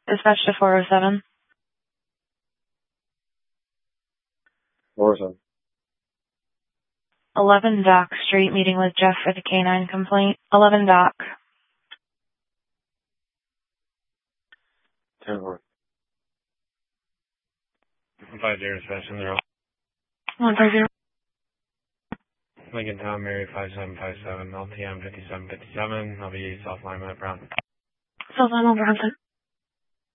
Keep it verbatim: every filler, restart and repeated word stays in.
Dispatch to four oh seven. four oh seven. eleven Dock Street, meeting with Jeff for the K nine complaint. eleven Dock. ten four. Five zero session zero. one five zero. Lincoln Town, Mary five seven five seven, L T M fifty-seven fifty-seven. I'll be South Lima, Brown. South Lima, Brown.